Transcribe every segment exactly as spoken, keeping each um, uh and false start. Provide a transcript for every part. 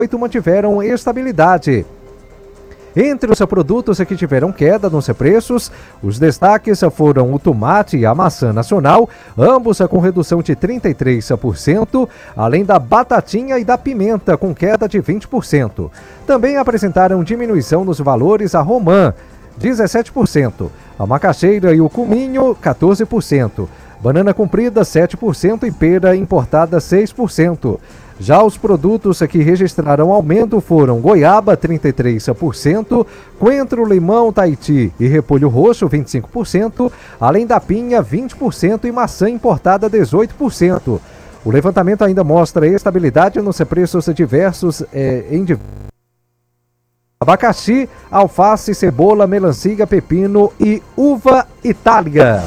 mantiveram estabilidade. Entre os produtos que tiveram queda nos preços, os destaques foram o tomate e a maçã nacional, ambos com redução de trinta e três por cento, além da batatinha e da pimenta, com queda de vinte por cento. Também apresentaram diminuição nos valores a romã, dezessete por cento, a macaxeira e o cominho, quatorze por cento, banana comprida, sete por cento e pera importada, seis por cento. Já os produtos que registraram aumento foram goiaba, trinta e três por cento, coentro, limão, taiti e repolho roxo, vinte e cinco por cento, além da pinha, vinte por cento e maçã importada, dezoito por cento. O levantamento ainda mostra estabilidade nos preços diversos é, em abacaxi, alface, cebola, melancia, pepino e uva Itália.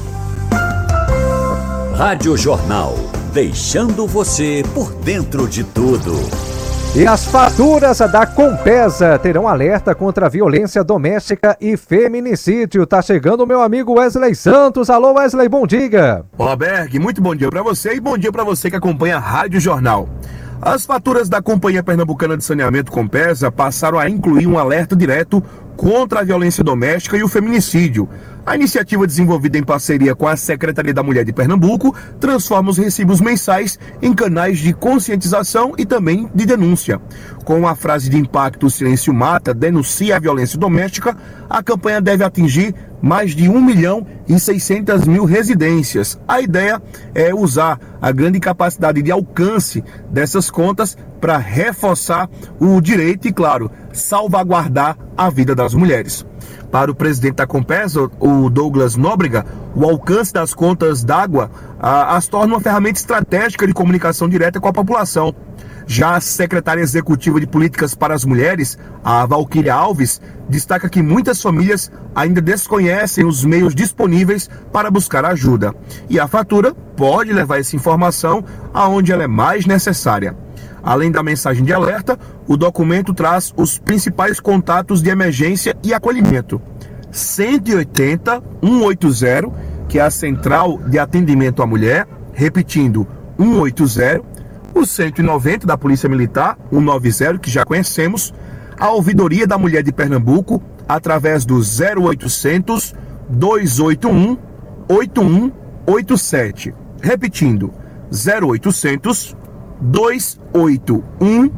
Rádio Jornal, deixando você por dentro de tudo. E as faturas da Compesa terão alerta contra a violência doméstica e feminicídio. Tá chegando o meu amigo Wesley Santos. Alô, Wesley, bom dia. Olá, Berg, muito bom dia para você e bom dia para você que acompanha a Rádio Jornal. As faturas da Companhia Pernambucana de Saneamento Compesa passaram a incluir um alerta direto contra a violência doméstica e o feminicídio. A iniciativa, desenvolvida em parceria com a Secretaria da Mulher de Pernambuco, transforma os recibos mensais em canais de conscientização e também de denúncia. Com a frase de impacto "O Silêncio Mata, denuncia a violência doméstica", a campanha deve atingir mais de um milhão e seiscentas mil residências. A ideia é usar a grande capacidade de alcance dessas contas para reforçar o direito e, claro, salvaguardar a vida das mulheres. Para o presidente da Compesa, o Douglas Nóbrega, o alcance das contas d'água as torna uma ferramenta estratégica de comunicação direta com a população. Já a secretária executiva de Políticas para as Mulheres, a Valquíria Alves, destaca que muitas famílias ainda desconhecem os meios disponíveis para buscar ajuda. E a fatura pode levar essa informação aonde ela é mais necessária. Além da mensagem de alerta, o documento traz os principais contatos de emergência e acolhimento. cento e oitenta, cento e oitenta, que é a Central de Atendimento à Mulher, repetindo, cento e oitenta, o cento e noventa da Polícia Militar, cento e noventa, que já conhecemos, a Ouvidoria da Mulher de Pernambuco, através do zero oitocentos, dois oito um, oito um oito sete. Repetindo, zero oitocentos, dois oito um,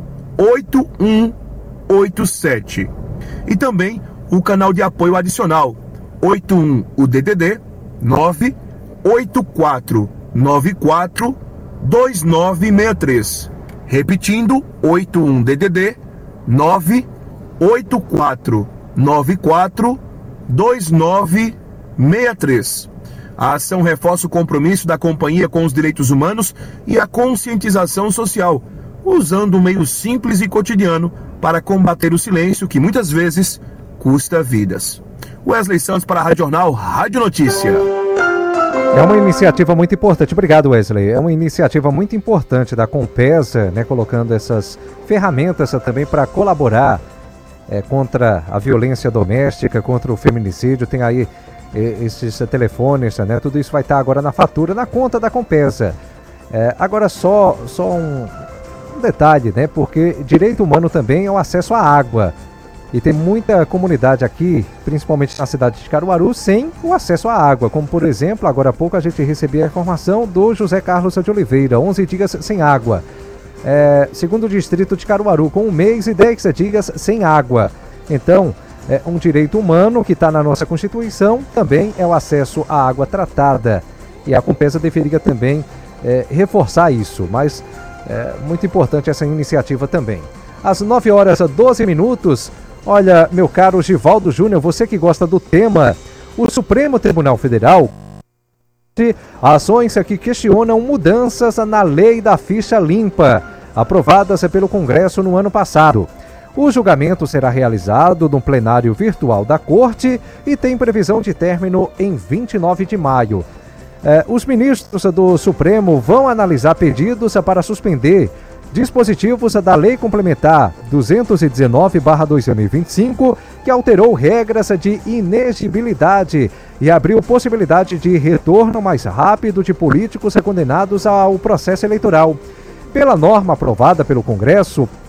oito um oito sete. E também o canal de apoio adicional oito um o D D D nove oito quatro nove quatro dois nove seis três. Repetindo, oito um D D D nove oito quatro nove quatro dois nove seis três. A ação reforça o compromisso da companhia com os direitos humanos e a conscientização social, usando um meio simples e cotidiano para combater o silêncio que muitas vezes custa vidas. Wesley Santos para a Rádio Jornal, Rádio Notícia. É uma iniciativa muito importante. Obrigado, Wesley. É uma iniciativa muito importante da Compesa, né, colocando essas ferramentas também para colaborar é, contra a violência doméstica, contra o feminicídio. Tem aí esses telefones, né? Tudo isso vai estar agora na fatura, na conta da Compesa. É, agora só, só um, um detalhe, né? Porque direito humano também é o acesso à água. E tem muita comunidade aqui, principalmente na cidade de Caruaru, sem o acesso à água. Como, por exemplo, agora há pouco a gente recebeu a informação do José Carlos de Oliveira, onze dias sem água. É, segundo o distrito de Caruaru, com um mês e dez dias sem água. Então, é um direito humano que está na nossa Constituição, também é o acesso à água tratada. E a Compesa deveria também é, reforçar isso, mas é muito importante essa iniciativa também. Às nove horas e doze minutos, olha, meu caro Givaldo Júnior, você que gosta do tema, o Supremo Tribunal Federal, ações que questionam mudanças na lei da ficha limpa, aprovadas pelo Congresso no ano passado. O julgamento será realizado no plenário virtual da Corte e tem previsão de término em vinte e nove de maio. Eh, os ministros do Supremo vão analisar pedidos para suspender dispositivos da Lei Complementar duzentos e dezenove barra dois mil e vinte e cinco, que alterou regras de inexigibilidade e abriu possibilidade de retorno mais rápido de políticos condenados ao processo eleitoral. Pela norma aprovada pelo Congresso,